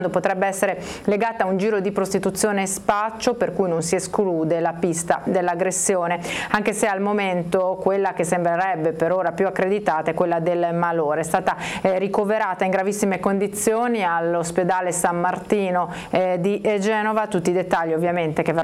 potrebbe essere legata a un giro di prostituzione e spaccio, per cui non si esclude la pista dell'aggressione, anche se al momento quella che sembrerebbe per ora più accreditata è quella del malore. È stata ricoverata in gravissime condizioni all'ospedale San Martino di Genova. Tutti i dettagli ovviamente che verranno